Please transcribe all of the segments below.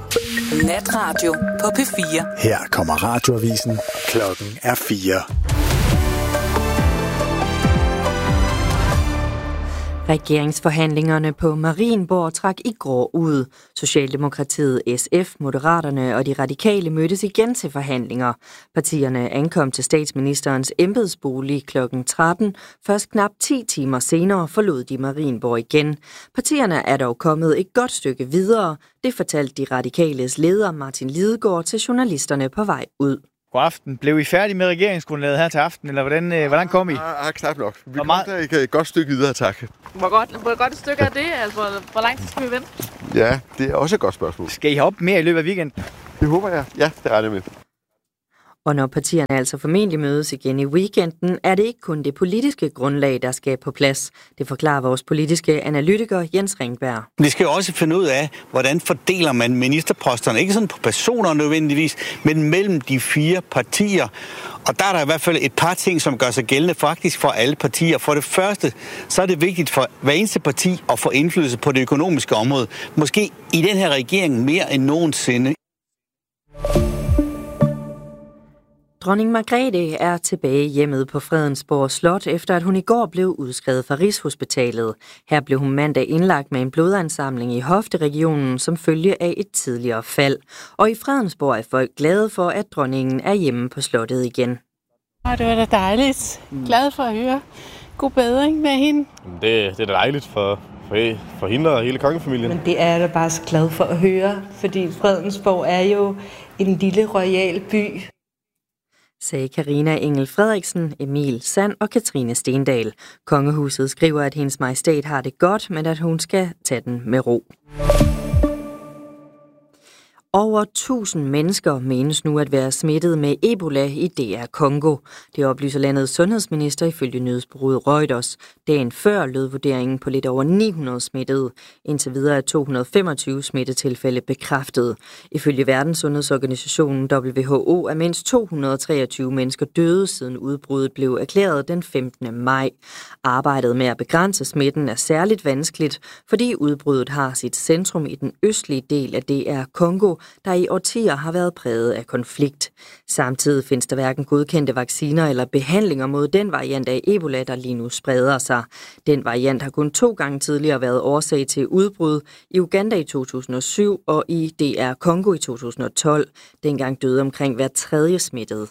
Natradio på P4. Her kommer radioavisen. Klokken er 4. Regeringsforhandlingerne på Marienborg trak i går ud. Socialdemokratiet, SF, Moderaterne og de radikale mødtes igen til forhandlinger. Partierne ankom til statsministerens embedsbolig kl. 13. Først knap 10 timer senere forlod de Marienborg igen. Partierne er dog kommet et godt stykke videre. Det fortalte de radikales leder Martin Lidegaard til journalisterne på vej ud. God aften. Blev I færdige med regeringsgrundlaget her til aften, eller hvordan kom I? Ja, knap nok. Vi kom der et godt stykke videre, tak. Hvor godt et stykke er det? Altså, hvor lang tid skal vi vente? Ja, det er også et godt spørgsmål. Skal I hoppe mere i løbet af weekenden? Det håber jeg. Ja, det regner jeg med. Og når partierne altså formentlig mødes igen i weekenden, er det ikke kun det politiske grundlag, der skal på plads. Det forklarer vores politiske analytiker Jens Ringberg. Vi skal jo også finde ud af, hvordan fordeler man ministerposterne. Ikke sådan på personer nødvendigvis, men mellem de 4 partier. Og der er der i hvert fald et par ting, som gør sig gældende faktisk for alle partier. For det første, så er det vigtigt for hver eneste parti at få indflydelse på det økonomiske område. Måske i den her regering mere end nogensinde. Dronning Margrethe er tilbage hjemmet på Fredensborg Slot, efter at hun i går blev udskrevet fra Rigshospitalet. Her blev hun mandag indlagt med en blodansamling i hofteregionen som følge af et tidligere fald. Og i Fredensborg er folk glade for, at dronningen er hjemme på slottet igen. Det var da dejligt. Glad for at høre. God bedring med hende. Det er da dejligt for hende og hele kongefamilien. Men det er jeg da bare så glad for at høre, fordi Fredensborg er jo en lille royal by. Sagde Carina Engel Frederiksen, Emil Sand og Katrine Stendal. Kongehuset skriver, at hendes majestæt har det godt, men at hun skal tage den med ro. Over 1000 mennesker menes nu at være smittet med Ebola i DR Congo. Det oplyser landets sundhedsminister ifølge nyhedsbureauet Reuters. Dagen før lød vurderingen på lidt over 900 smittede. Indtil videre er 225 smittetilfælde bekræftet. Ifølge Verdenssundhedsorganisationen WHO er mindst 223 mennesker døde, siden udbruddet blev erklæret den 15. maj. Arbejdet med at begrænse smitten er særligt vanskeligt, fordi udbruddet har sit centrum i den østlige del af DR Congo, der i årtier har været præget af konflikt. Samtidig findes der hverken godkendte vacciner eller behandlinger mod den variant af Ebola, der lige nu spreder sig. Den variant har kun 2 gange tidligere været årsag til udbrud, i Uganda i 2007 og i DR Congo i 2012. Dengang døde omkring hver 3. smittet.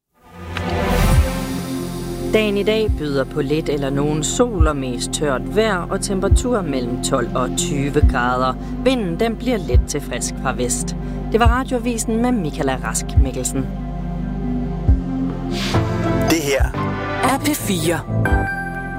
Dagen i dag byder på lidt eller nogen sol og mest tørt vejr og temperatur mellem 12 og 20 grader. Vinden den bliver let til frisk fra vest. Det var radioavisen med Michaela Rask Mikkelsen. Det her er P4.